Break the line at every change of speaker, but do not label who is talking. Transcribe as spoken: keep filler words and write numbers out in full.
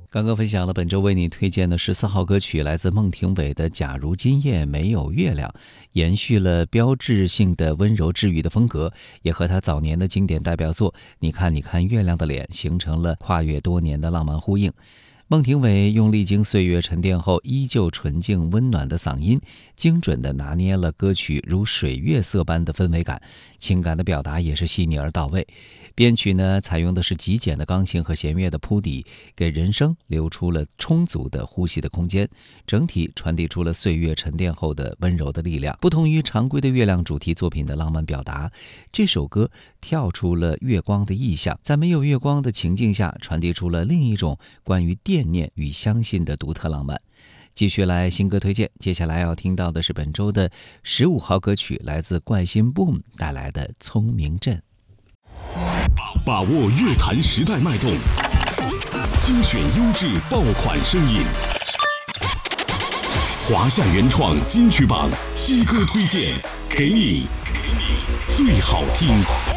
刚刚分享了本周为你推荐的十四号歌曲，来自孟庭苇的《假如今夜没有月亮》，延续了标志性的温柔治愈的风格，也和他早年的经典代表作《你看你看月亮的脸》形成了跨越多年的浪漫呼应。孟庭苇用历经岁月沉淀后依旧纯净温暖的嗓音，精准地拿捏了歌曲如水月色般的氛围感，情感的表达也是细腻而到位。编曲呢，采用的是极简的钢琴和弦乐的铺底，给人声留出了充足的呼吸的空间，整体传递出了岁月沉淀后的温柔的力量。不同于常规的月亮主题作品的浪漫表达，这首歌跳出了月光的意象，在没有月光的情境下，传递出了另一种关于惦念与相信的独特浪漫。继续来新歌推荐，接下来要听到的是本周的十五号歌曲，来自怪心 Boom 带来的《聪明镇》。
把握乐坛时代脉动，精选优质爆款声音，华夏原创金曲榜新歌推荐，给你最好听。